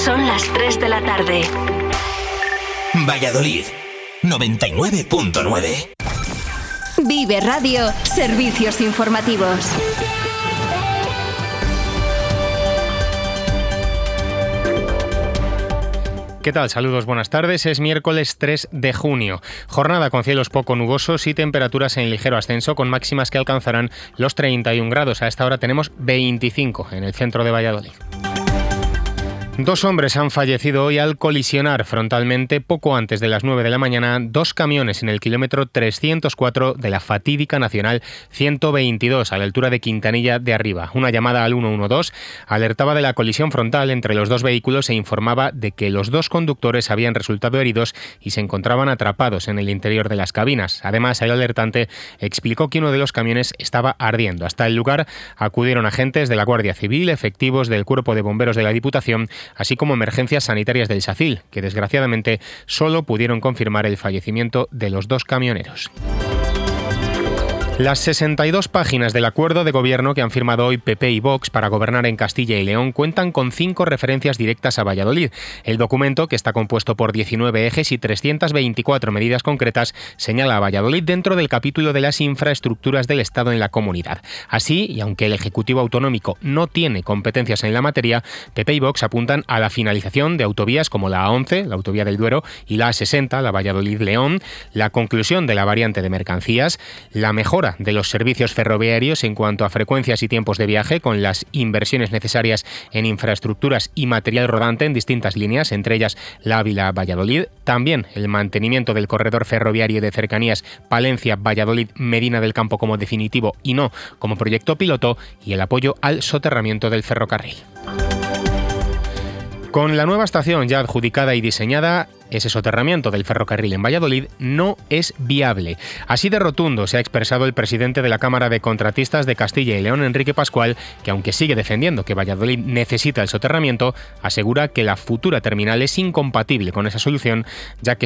Son las 3 de la tarde. Valladolid, 99.9. Vive Radio, servicios informativos. ¿Qué tal? Saludos, buenas tardes. Es miércoles 3 de junio. Jornada con cielos poco nubosos y temperaturas en ligero ascenso, con máximas que alcanzarán los 31 grados. A esta hora tenemos 25 en el centro de Valladolid. 2 hombres han fallecido hoy al colisionar frontalmente poco antes de las 9 de la mañana 2 camiones en el kilómetro 304 de la fatídica Nacional 122 a la altura de Quintanilla de Arriba. Una llamada al 112 alertaba de la colisión frontal entre los 2 vehículos e informaba de que los 2 conductores habían resultado heridos y se encontraban atrapados en el interior de las cabinas. Además, el alertante explicó que uno de los camiones estaba ardiendo. Hasta el lugar acudieron agentes de la Guardia Civil, efectivos del Cuerpo de Bomberos de la Diputación, así como emergencias sanitarias del SACIL, que desgraciadamente solo pudieron confirmar el fallecimiento de los 2 camioneros. Las 62 páginas del acuerdo de gobierno que han firmado hoy PP y Vox para gobernar en Castilla y León cuentan con 5 referencias directas a Valladolid. El documento, que está compuesto por 19 ejes y 324 medidas concretas, señala a Valladolid dentro del capítulo de las infraestructuras del Estado en la comunidad. Así, y aunque el Ejecutivo Autonómico no tiene competencias en la materia, PP y Vox apuntan a la finalización de autovías como la A11, la autovía del Duero, y la A60, la Valladolid-León, la conclusión de la variante de mercancías, la mejora de los servicios ferroviarios en cuanto a frecuencias y tiempos de viaje, con las inversiones necesarias en infraestructuras y material rodante en distintas líneas, entre ellas la Ávila-Valladolid. También el mantenimiento del corredor ferroviario de cercanías Palencia-Valladolid-Medina del Campo como definitivo y no como proyecto piloto, y el apoyo al soterramiento del ferrocarril. Con la nueva estación ya adjudicada y diseñada, ese soterramiento del ferrocarril en Valladolid no es viable. Así de rotundo se ha expresado el presidente de la Cámara de Contratistas de Castilla y León, Enrique Pascual, que aunque sigue defendiendo que Valladolid necesita el soterramiento, asegura que la futura terminal es incompatible con esa solución, ya que